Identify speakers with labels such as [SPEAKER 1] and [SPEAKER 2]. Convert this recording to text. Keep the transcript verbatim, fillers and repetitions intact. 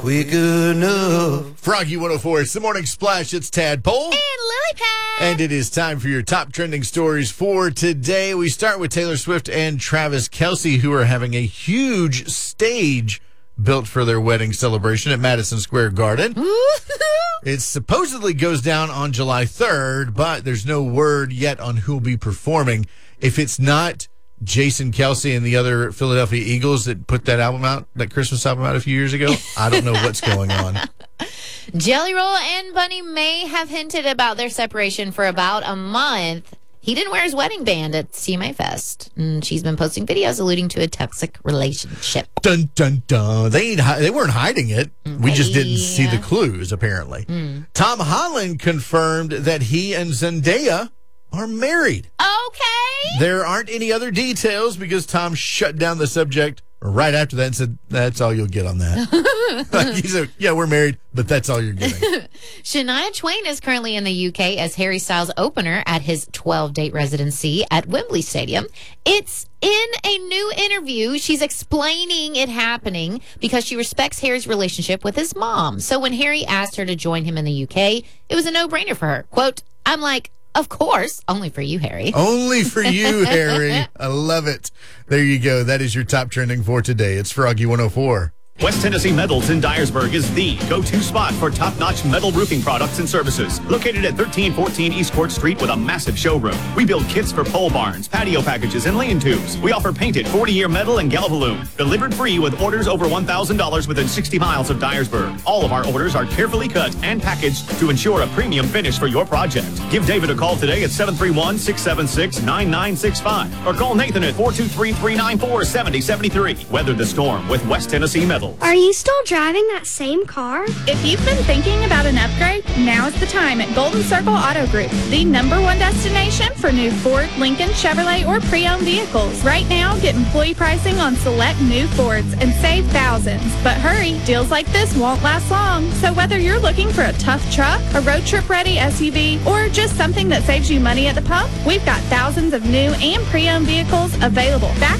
[SPEAKER 1] Quick enough.
[SPEAKER 2] Froggy one oh four, it's the Morning Splash. It's Tadpole.
[SPEAKER 3] And Lily Pad.
[SPEAKER 2] And it is time for your top trending stories for today. We start with Taylor Swift and Travis Kelce, who are having a huge stage built for their wedding celebration at Madison Square Garden. It supposedly goes down on July third, but there's no word yet on who'll be performing. If it's not Jason Kelce and the other Philadelphia Eagles that put that album out, that Christmas album out a few years ago, I don't know what's going on.
[SPEAKER 3] Jelly Roll and Bunny may have hinted about their separation for about a month. He didn't wear his wedding band at C M A Fest. And she's been posting videos alluding to a toxic relationship.
[SPEAKER 2] Dun, dun, dun. They, ain't, they weren't hiding it. We just didn't see
[SPEAKER 3] Yeah.
[SPEAKER 2] the clues, apparently.
[SPEAKER 3] Mm.
[SPEAKER 2] Tom Holland confirmed that he and Zendaya are married.
[SPEAKER 3] Okay.
[SPEAKER 2] There aren't any other details because Tom shut down the subject right after that and said, that's all you'll get on that. Like he said, yeah, we're married, but that's all you're getting.
[SPEAKER 3] Shania Twain is currently in the U K as Harry Styles' opener at his twelve-date residency at Wembley Stadium. It's in a new interview. She's explaining it happening because she respects Harry's relationship with his mom. So when Harry asked her to join him in the U K, it was a no-brainer for her. Quote, I'm like, of course, only for you, Harry.
[SPEAKER 2] Only for you, Harry. I love it. There you go. That is your top trending for today. It's Froggy one oh four.
[SPEAKER 4] West Tennessee Metals in Dyersburg is the go-to spot for top-notch metal roofing products and services. Located at thirteen fourteen East Court Street with a massive showroom. We build kits for pole barns, patio packages, and lean-tos. We offer painted forty-year metal and Galvalume. Delivered free with orders over one thousand dollars within sixty miles of Dyersburg. All of our orders are carefully cut and packaged to ensure a premium finish for your project. Give David a call today at seven three one, six seven six, nine nine six five or call Nathan at four two three, three nine four, seven zero seven three. Weather the storm with West Tennessee Metals.
[SPEAKER 5] Are you still driving that same car?
[SPEAKER 6] If you've been thinking about an upgrade, now is the time at Golden Circle Auto Group, the number one destination for new Ford, Lincoln, Chevrolet, or pre-owned vehicles. Right now, get employee pricing on select new Fords and save thousands. But hurry, deals like this won't last long. So whether you're looking for a tough truck, a road trip ready S U V, or just something that saves you money at the pump, we've got thousands of new and pre-owned vehicles available. Back